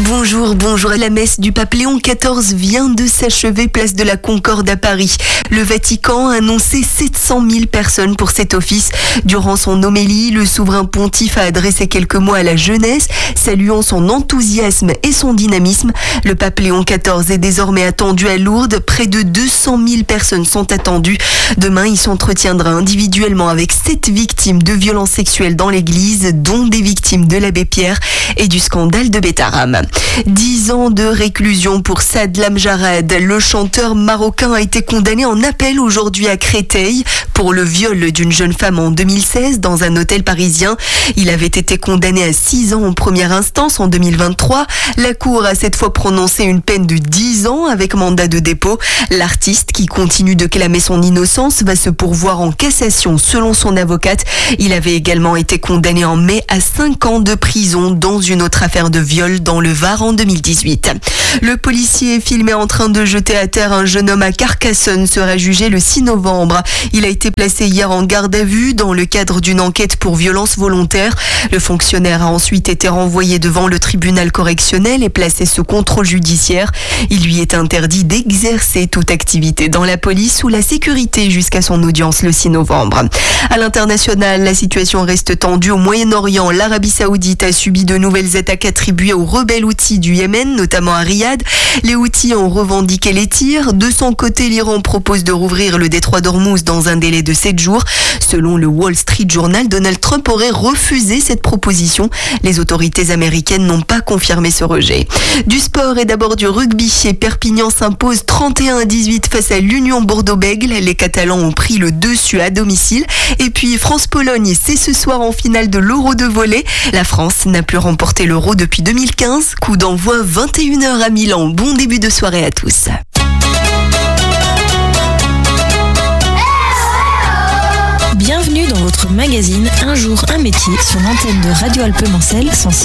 Bonjour. La messe du pape Léon XIV vient de s'achever place de la Concorde à Paris. Le Vatican a annoncé 700 000 personnes pour cet office. Durant son homélie, le souverain pontife a adressé quelques mots à la jeunesse, saluant son enthousiasme et son dynamisme. Le pape Léon XIV est désormais attendu à Lourdes. Près de 200 000 personnes sont attendues. Demain, il s'entretiendra individuellement avec 7 victimes de violences sexuelles dans l'église, dont des victimes de l'abbé Pierre et du scandale de Betaram. 10 ans de réclusion pour Saad Lamjarad. Le chanteur marocain a été condamné en appel aujourd'hui à Créteil pour le viol d'une jeune femme en 2016 dans un hôtel parisien. Il avait été condamné à 6 ans en première instance en 2023. La Cour a cette fois prononcé une peine de 10 ans avec mandat de dépôt. L'artiste, qui continue de clamer son innocence, va se pourvoir en cassation selon son avocate. Il avait également été condamné en mai à 5 ans de prison dans une autre affaire de viol dans le Var en 2018. Le policier filmé en train de jeter à terre un jeune homme à Carcassonne sera jugé le 6 novembre. Il a été placé hier en garde à vue dans le cadre d'une enquête pour violence volontaire. Le fonctionnaire a ensuite été renvoyé devant le tribunal correctionnel et placé sous contrôle judiciaire. Il lui est interdit d'exercer toute activité dans la police ou la sécurité jusqu'à son audience le 6 novembre. À l'international, la situation reste tendue au Moyen-Orient. L'Arabie Saoudite a subi de nouvelles attaques attribuées aux rebelles Houthis du Yémen, notamment à Riyad. Les Houthis ont revendiqué les tirs. De son côté, l'Iran propose de rouvrir le détroit d'Ormuz dans un délai de 7 jours. Selon le Wall Street Journal, Donald Trump aurait refusé cette proposition. Les autorités américaines n'ont pas confirmé ce rejet. Du sport et d'abord du rugby. Et Perpignan s'impose 31-18 face à l'Union Bordeaux-Bègles. Les Catalans ont pris le dessus à domicile. Et puis France-Pologne, c'est ce soir en finale de l'Euro de volley. La France n'a plus remporté l'Euro depuis 2015. Coup d'envoi 21h à Milan. Bon début de soirée à tous. Bienvenue dans votre magazine Un jour un métier sur l'antenne de Radio Alpemancel 106.